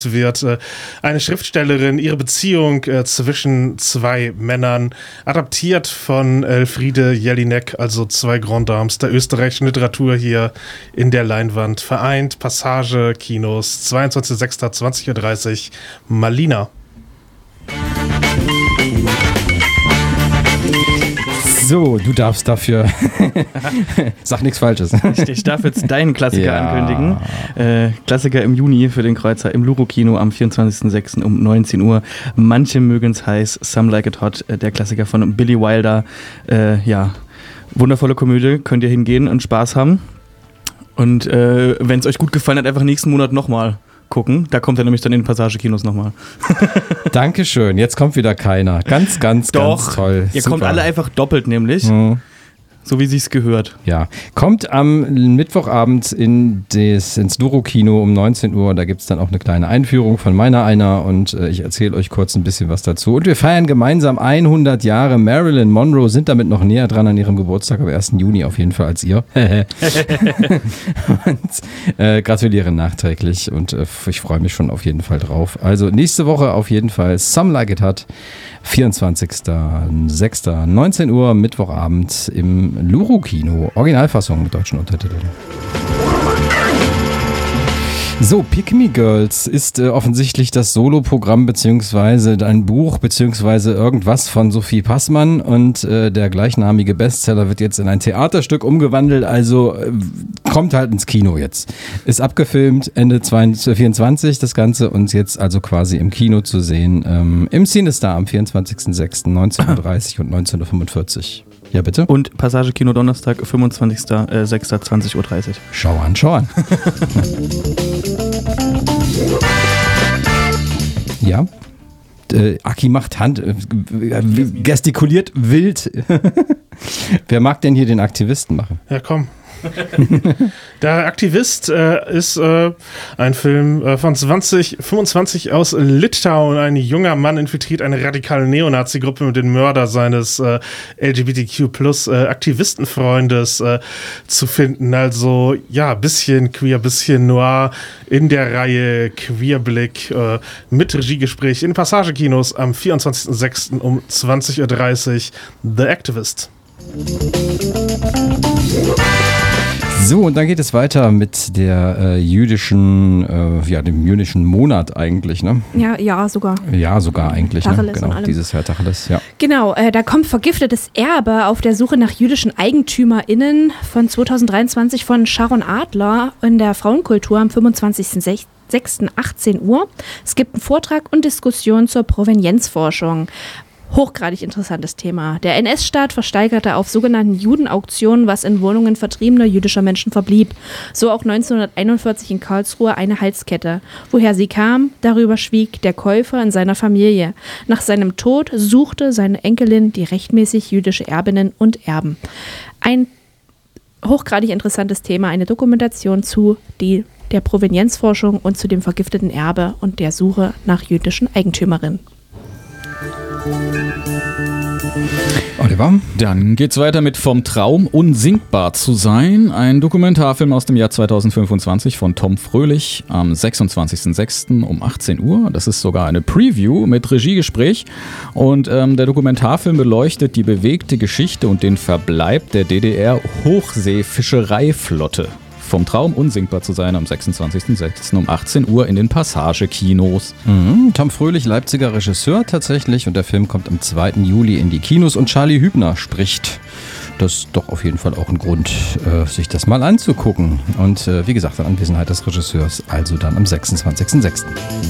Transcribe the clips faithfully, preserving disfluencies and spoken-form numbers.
wird äh, eine Schriftstellerin ihre Beziehung äh, zwischen zwei Männern adaptiert von Elfriede Jelinek, also zwei Grand Dames der österreichischen Literatur hier in der Leinwand vereint. Passage Kinos, zweiundzwanzigster sechster zwanzig Uhr dreißig, Malina. So, du darfst dafür. Sag nichts Falsches. Ich, ich darf jetzt deinen Klassiker ja. ankündigen. Äh, Klassiker im Juni für den Kreuzer im Luro-Kino am vierundzwanzigster sechster um neunzehn Uhr. Manche mögen's heiß, Some Like It Hot, äh, der Klassiker von Billy Wilder. Äh, ja, wundervolle Komödie, könnt ihr hingehen und Spaß haben. Und äh, wenn es euch gut gefallen hat, einfach nächsten Monat nochmal gucken. Da kommt er nämlich dann in den Passagekinos nochmal. Dankeschön, jetzt kommt wieder keiner. Ganz, ganz, Doch, ganz toll. Ihr Super. kommt alle einfach doppelt nämlich. Mhm. So wie sich's gehört. Ja, kommt am Mittwochabend in des, ins Luro-Kino um neunzehn Uhr. Da gibt es dann auch eine kleine Einführung von meiner einer und äh, ich erzähle euch kurz ein bisschen was dazu. Und wir feiern gemeinsam hundert Jahre Marilyn Monroe, sind damit noch näher dran an ihrem Geburtstag, am ersten Juni auf jeden Fall als ihr. und äh, gratuliere nachträglich und äh, ich freue mich schon auf jeden Fall drauf. Also nächste Woche auf jeden Fall Some Like It Hot, vierundzwanzigster sechster neunzehn Uhr, Mittwochabend im Luro-Kino. Originalfassung mit deutschen Untertiteln. So, Pick Me Girls ist äh, offensichtlich das Soloprogramm beziehungsweise ein Buch beziehungsweise irgendwas von Sophie Passmann und äh, der gleichnamige Bestseller wird jetzt in ein Theaterstück umgewandelt, also äh, kommt halt ins Kino jetzt. Ist abgefilmt, Ende zwanzig vierundzwanzig das Ganze und jetzt also quasi im Kino zu sehen, ähm, im CineStar am vierundzwanzigster sechster neunzehn Uhr dreißig und neunzehn Uhr fünfundvierzig. Ja, bitte? Und Passagekino Donnerstag, fünfundzwanzigster sechster zwanzig Uhr dreißig. Schau an, schau an. Ja. Äh, Aki macht Hand, äh, gestikuliert wild. Wer mag denn hier den Aktivisten machen? Ja, komm. Der Aktivist äh, ist äh, ein Film äh, von zwanzig fünfundzwanzig aus Litauen. Ein junger Mann infiltriert eine radikale Neonazi-Gruppe mit dem Mörder seines äh, L G B T Q plus äh, Aktivistenfreundes äh, zu finden. Also ja, bisschen queer, bisschen noir in der Reihe Queerblick äh, mit Regiegespräch in Passagekinos am vierundzwanzigster sechster um zwanzig Uhr dreißig. The Activist. So, und dann geht es weiter mit der äh, jüdischen, äh, ja, dem jüdischen Monat eigentlich, ne? Ja, ja, sogar. Ja, sogar eigentlich, ne? Tacheles Genau, dieses Jahr Tacheles, ja. Genau, äh, da kommt Vergiftetes Erbe auf der Suche nach jüdischen EigentümerInnen von zweitausenddreiundzwanzig von Sharon Adler in der Frauenkultur am fünfundzwanzigster sechster achtzehn Uhr. Es gibt einen Vortrag und Diskussion zur Provenienzforschung. Hochgradig interessantes Thema. Der N S-Staat versteigerte auf sogenannten Judenauktionen, was in Wohnungen vertriebener jüdischer Menschen verblieb. So auch neunzehnhunderteinundvierzig in Karlsruhe eine Halskette. Woher sie kam, darüber schwieg der Käufer in seiner Familie. Nach seinem Tod suchte seine Enkelin die rechtmäßig jüdische Erbinnen und Erben. Ein hochgradig interessantes Thema, eine Dokumentation zu die, der Provenienzforschung und zu dem vergifteten Erbe und der Suche nach jüdischen Eigentümerinnen. Oliver? Dann geht's weiter mit Vom Traum unsinkbar zu sein. Ein Dokumentarfilm aus dem Jahr zweitausendfünfundzwanzig von Tom Fröhlich am sechsundzwanzigster sechster um achtzehn Uhr. Das ist sogar eine Preview mit Regiegespräch. Und ähm, der Dokumentarfilm beleuchtet die bewegte Geschichte und den Verbleib der D D R-Hochseefischereiflotte. Vom Traum unsinkbar zu sein am sechsundzwanzigster sechster um achtzehn Uhr in den Passagekinos. Mhm, Tom Fröhlich, Leipziger Regisseur tatsächlich und der Film kommt am zweiten Juli in die Kinos und Charlie Hübner spricht. Das ist doch auf jeden Fall auch ein Grund, äh, sich das mal anzugucken. Und äh, wie gesagt, in Anwesenheit des Regisseurs, also dann am sechsundzwanzigster sechster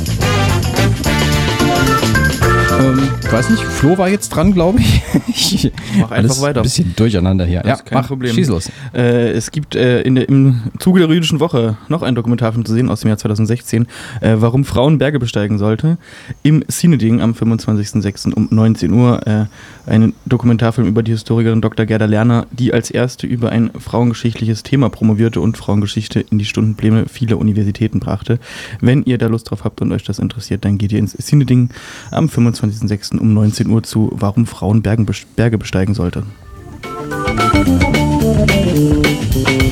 Ähm, ich weiß nicht, Flo war jetzt dran, glaube ich. ich mach einfach weiter. Ein bisschen durcheinander hier. Das Ja, ist kein mach, Problem. Schieß los. Äh, es gibt äh, in der, im Zuge der jüdischen Woche noch einen Dokumentarfilm zu sehen aus dem Jahr zweitausendsechzehn, äh, warum Frauen Berge besteigen sollte. Im Cineding am fünfundzwanzigster sechster um neunzehn Uhr. Äh, ein Dokumentarfilm über die Historikerin Doktor Gerda Lerner, die als erste über ein frauengeschichtliches Thema promovierte und Frauengeschichte in die Stundenpläne vieler Universitäten brachte. Wenn ihr da Lust drauf habt und euch das interessiert, dann geht ihr ins Cineding am fünfundzwanzigster sechster um neunzehn Uhr zu Warum Frauen Bergen, Berge besteigen sollte.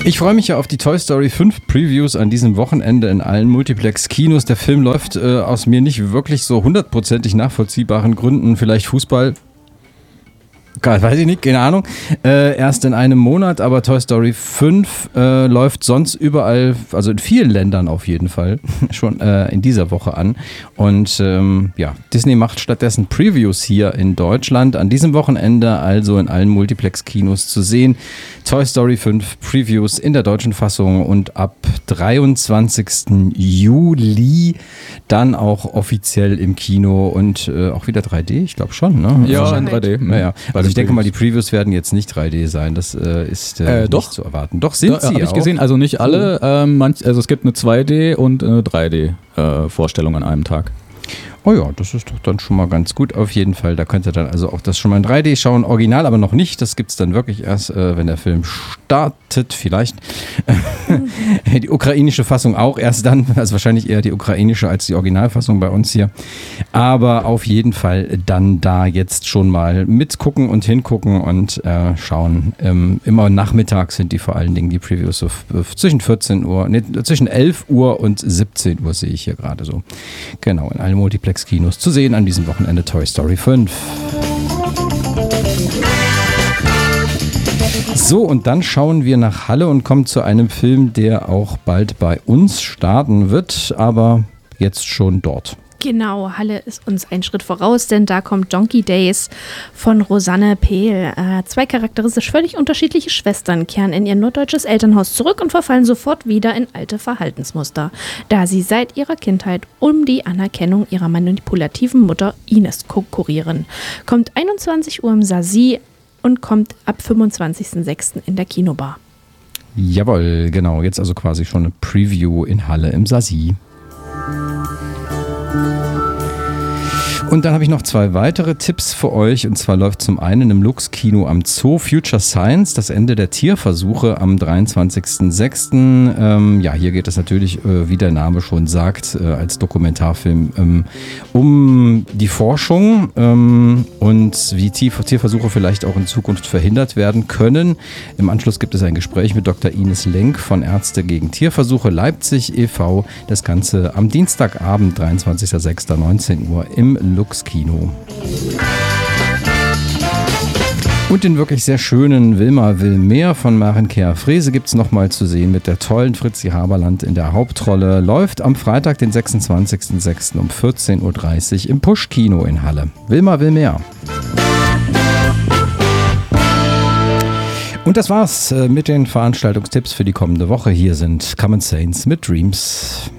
Ich freue mich ja auf die Toy Story fünf Previews an diesem Wochenende in allen Multiplex-Kinos. Der Film läuft äh, aus mir nicht wirklich so hundertprozentig nachvollziehbaren Gründen, vielleicht Fußball. Geil, weiß ich nicht, keine Ahnung. Äh, erst in einem Monat, aber Toy Story fünf äh, läuft sonst überall, also in vielen Ländern auf jeden Fall, schon äh, in dieser Woche an. Und ähm, ja, Disney macht stattdessen Previews hier in Deutschland. An diesem Wochenende also in allen Multiplex-Kinos zu sehen. Toy Story fünf Previews in der deutschen Fassung und ab dreiundzwanzigsten Juli dann auch offiziell im Kino und äh, auch wieder drei D, ich glaube schon, ne? Ja, also, in drei D. Naja, also ich denke mal, die Previews werden jetzt nicht drei D sein, das äh, ist äh, Äh, doch. nicht zu erwarten. Doch, sind Ja, sie habe ich auch. gesehen, also nicht alle, ähm, manch, also es gibt eine zwei D und eine drei D-Vorstellung an einem Tag. Oh ja, das ist doch dann schon mal ganz gut auf jeden Fall. Da könnt ihr dann also auch das schon mal in drei D schauen. Original aber noch nicht. Das gibt es dann wirklich erst, äh, wenn der Film startet. Vielleicht. Die ukrainische Fassung auch erst dann. Also wahrscheinlich eher die ukrainische als die Originalfassung bei uns hier. Aber auf jeden Fall dann da jetzt schon mal mitgucken und hingucken und äh, schauen. Ähm, immer nachmittags sind die vor allen Dingen die Previews so f- zwischen vierzehn Uhr, nee, zwischen elf Uhr und siebzehn Uhr sehe ich hier gerade so. Genau, in allen Multiplex Kinos zu sehen an diesem Wochenende Toy Story fünf. So, und dann schauen wir nach Halle und kommen zu einem Film, der auch bald bei uns starten wird, aber jetzt schon dort. Genau, Halle ist uns einen Schritt voraus, denn da kommt Donkey Days von Rosanne Pehl. Äh, zwei charakteristisch völlig unterschiedliche Schwestern kehren in ihr norddeutsches Elternhaus zurück und verfallen sofort wieder in alte Verhaltensmuster, da sie seit ihrer Kindheit um die Anerkennung ihrer manipulativen Mutter Ines konkurrieren. Kommt einundzwanzig Uhr im Sasi und kommt ab fünfundzwanzigsten sechsten in der Kinobar. Jawohl, genau. Jetzt also quasi schon eine Preview in Halle im Sasi. Und dann habe ich noch zwei weitere Tipps für euch. Und zwar läuft zum einen im Lux-Kino am Zoo Future Science, das Ende der Tierversuche am dreiundzwanzigsten sechsten Ähm, ja, hier geht es natürlich, äh, wie der Name schon sagt, äh, als Dokumentarfilm ähm, um die Forschung ähm, und wie Tier- Tierversuche vielleicht auch in Zukunft verhindert werden können. Im Anschluss gibt es ein Gespräch mit Doktor Ines Lenk von Ärzte gegen Tierversuche Leipzig e V Das Ganze am Dienstagabend, dreiundzwanzigsten sechsten neunzehn Uhr im Lux-Kino. Und den wirklich sehr schönen Wilma will mehr von Maren Kea-Frese gibt es nochmal zu sehen mit der tollen Fritzi Haberland in der Hauptrolle. Läuft am Freitag, den sechsundzwanzigsten sechsten um vierzehn Uhr dreißig im Push-Kino in Halle. Wilma will mehr. Und das war's mit den Veranstaltungstipps für die kommende Woche. Hier sind Common Saints mit Dreams.